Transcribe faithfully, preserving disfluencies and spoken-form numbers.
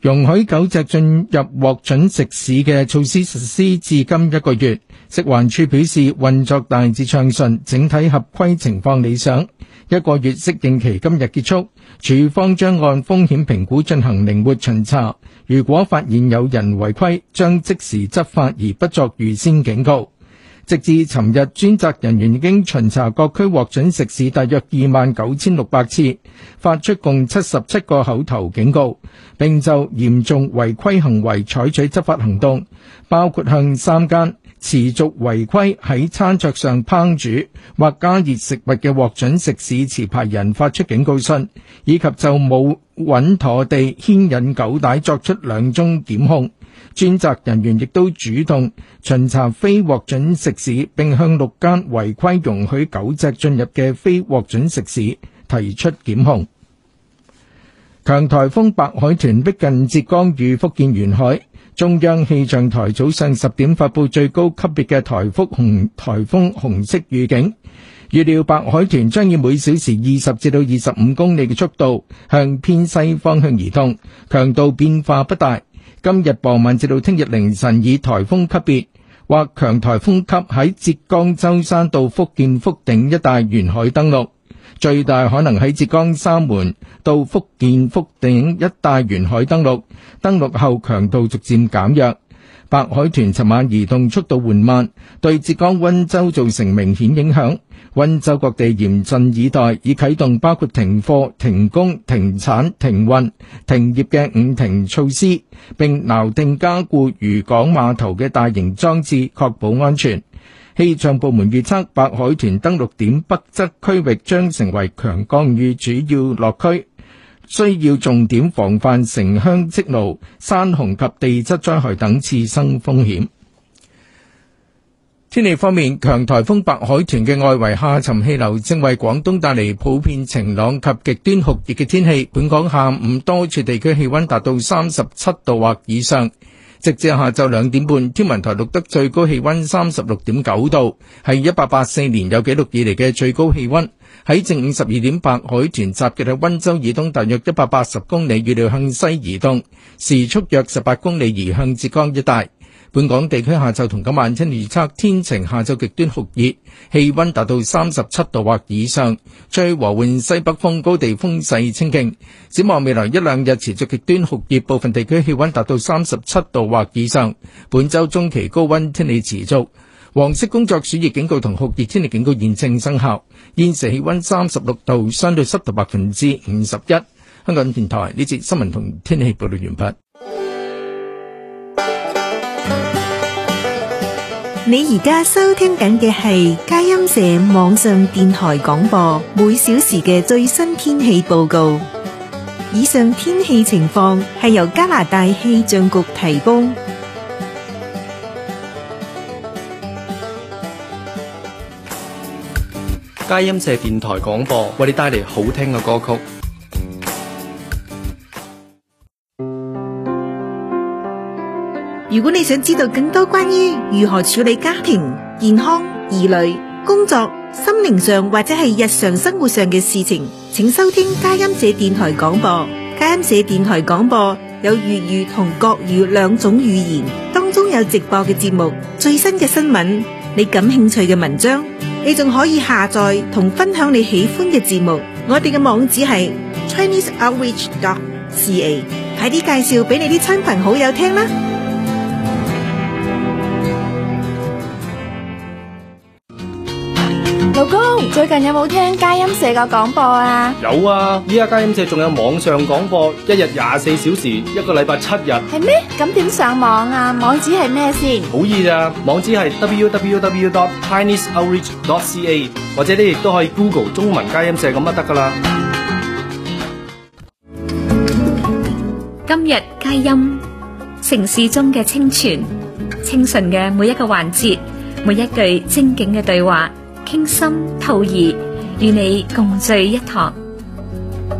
容許狗隻進入獲准食肆嘅措施實施至今一個月，食環署表示運作大致暢順，整體合規情況理想。一個月適應期今日結束，署方將按風險評估進行靈活巡查，如果發現有人違規，將即時執法而不作預先警告。直至尋日，專責人員已經巡查各區獲准食肆大約二萬九千六百次，發出共七十七個口頭警告，並就嚴重違規行為採取執法行動，包括向三間持續違規喺餐桌上烹煮或加熱食物嘅獲准食肆持牌人發出警告信，以及就冇穩妥地牽引狗帶作出兩宗檢控。專責人員亦都主動巡查非獲准食肆，並向六間違規容許狗隻進入嘅非獲准食肆提出檢控。強颱風白海豚逼近浙江與福建沿海，中央氣象台早上十點發布最高級別嘅颱風紅颱風紅色預警，預料白海豚將以每小時二十至到二十五公里嘅速度向偏西方向移動，強度變化不大。今日傍晚至到聽日凌晨以颱風級別或強颱風級喺浙江舟山到福建福鼎一帶沿海登陸，最大可能喺浙江三門到福建福鼎一帶沿海登陸，登陸後強度逐漸減弱。白海豚尋晚移動速度緩慢，對浙江溫州造成明顯影響。溫州各地嚴陣以待，已啟動包括停課、停工、停產、停運、停業嘅五停措施，並錨定加固漁港碼頭嘅大型裝置，確保安全。氣象部門預測，白海豚登陸點北側區域將成為強降雨主要落區，需要重點防範城鄉積澇、山洪及地質災害等次生風險。天氣方面，強颱風白海豚嘅外圍下沉氣流正為廣東帶嚟普遍晴朗及極端酷熱嘅天氣。本港下午多處地區氣溫達到三十七度或以上。直至下晝兩點半，天文台錄得最高氣溫三十六點九度，係一八八四年有紀錄以嚟嘅最高氣溫。喺正午十二點，白海豚集結喺溫州以東大約一百八十公里，預料向西移動，時速約十八公里，移向浙江一帶。本港地區下晝同今晚天氣預測，天晴，下晝極端酷熱，氣溫達到三十七度或以上，吹和緩西北風，高地風勢清勁。展望未來一兩日持續極端酷熱，部分地區氣溫達到三十七度或以上。本周中期高溫天氣持續。黃色工作暑熱警告同酷熱天氣警告現正生效。現時氣溫三十六度，相對濕度百分之五十一。香港電台呢節新聞同天氣報道完畢。 你而家收聽緊嘅係佳音社網上電台廣播，每小時嘅最新天氣報告。以上天氣情況係由加拿大氣象局提供。 佳音社電台廣播為你帶嚟好聽嘅歌曲。 如果你想知道更多關於如何處理家庭、健康、兒女、工作、心靈上或者係日常生活上嘅事情，請收聽佳音社電台廣播。佳音社電台廣播有粵語同國語兩種語言，當中有直播嘅節目、最新嘅新聞、你感興趣嘅文章，你仲可以下載同分享你喜歡嘅節目。我哋嘅網址係 chinese outreach dot c a， 快啲介紹俾你啲親朋好友聽啦！ 老公，最近有冇聽佳音社個廣播啊？ 有啊，依家佳音社仲有網上廣播，一日廿四小時，一個禮拜七日。 係咩？咁點上網啊？網址係咩先？ 好易咋，網址係 double-u double-u double-u dot chinese outreach dot c a， 或者你亦都可以 Google 中文佳音社咁就得噶啦。 今日佳音，城市中嘅清泉，清純嘅每一個環節，每一句精警嘅對話，傾心吐意，與你共聚一堂。